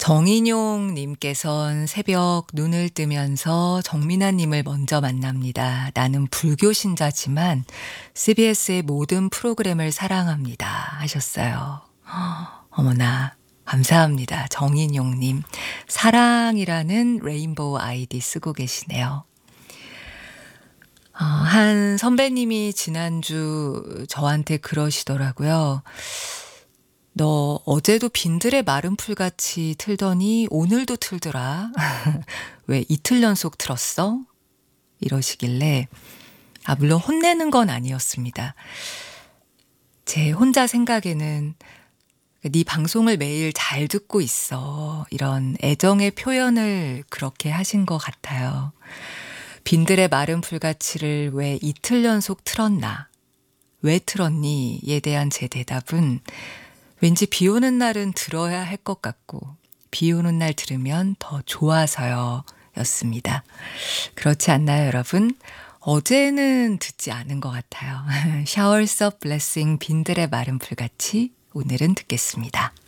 정인용님께선 새벽 눈을 뜨면서 정민아님을 먼저 만납니다. 나는 불교 신자지만 CBS의 모든 프로그램을 사랑합니다. 하셨어요. 어머나, 감사합니다. 정인용님. 사랑이라는 레인보우 아이디 쓰고 계시네요. 한 선배님이 지난주 저한테 그러시더라고요. 너 어제도 빈들의 마른 풀같이 틀더니 오늘도 틀더라. 왜 이틀 연속 틀었어? 이러시길래 물론 혼내는 건 아니었습니다. 제 혼자 생각에는 네 방송을 매일 잘 듣고 있어. 이런 애정의 표현을 그렇게 하신 것 같아요. 빈들의 마른 풀같이를 왜 이틀 연속 틀었나? 왜 틀었니?에 대한 제 대답은 왠지 비 오는 날은 들어야 할 것 같고 비 오는 날 들으면 더 좋아서요 였습니다. 그렇지 않나요, 여러분? 어제는 듣지 않은 것 같아요. Showers of Blessing 빈들의 마른 풀같이 오늘은 듣겠습니다.